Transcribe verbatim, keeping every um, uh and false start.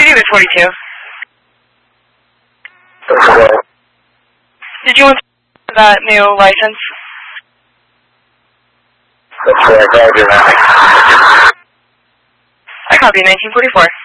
David forty-two. Okay. Did you want that new license? That's correct. I'll do that. I copy nineteen forty-four.